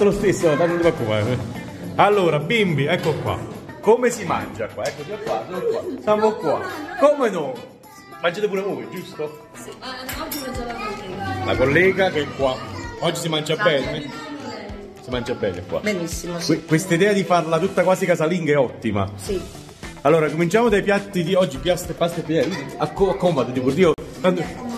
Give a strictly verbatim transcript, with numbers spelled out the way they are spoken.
fatto lo stesso, non ti preoccupare. Allora, bimbi, ecco qua. Come si mangia qua? Ecco qua, sono qua. Siamo qua. Come no? Mangiate pure voi, giusto? Sì, eh, oggi mangia la collega. La collega che è qua. Oggi si mangia bene? Si mangia bene qua. Benissimo, sì. Que- questa idea di farla tutta quasi casalinga è ottima. Sì. Allora, cominciamo dai piatti di oggi, pasta, pasta e piedi. Accomodati, pure io. Quando-